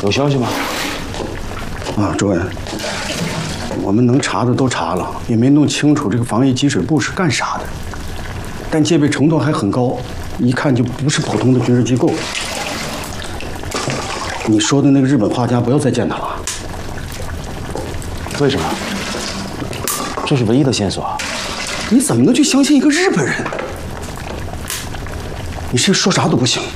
有消息吗？ 啊，主任，我们能查的都查了，也没弄清楚这个防疫给水部是干啥的，但戒备程度还很高，一看就不是普通的军事机构。你说的那个日本画家，不要再见他了。 为什么？这是唯一的线索。 你怎么能去相信一个日本人？你是说啥都不行。